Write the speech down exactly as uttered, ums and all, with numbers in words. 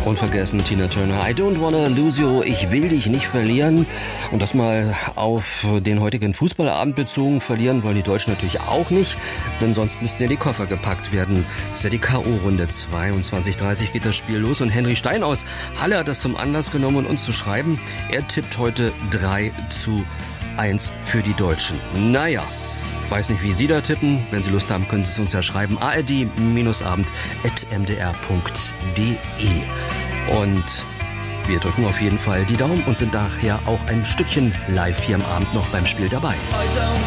Unvergessen Tina Turner, I don't wanna lose you, ich will dich nicht verlieren. Und das mal auf den heutigen Fußballabend bezogen. Verlieren wollen die Deutschen natürlich auch nicht, denn sonst müssten ja die Koffer gepackt werden. Das ist ja die K O-Runde. zweiundzwanzig Uhr dreißig geht das Spiel los und Henry Stein aus Halle hat das zum Anlass genommen, um uns zu schreiben. Er tippt heute drei zu eins für die Deutschen. Naja. Ich weiß nicht, wie Sie da tippen. Wenn Sie Lust haben, können Sie es uns ja schreiben. a r d abend at m d r punkt d e. Und wir drücken auf jeden Fall die Daumen und sind daher auch ein Stückchen live hier am Abend noch beim Spiel dabei.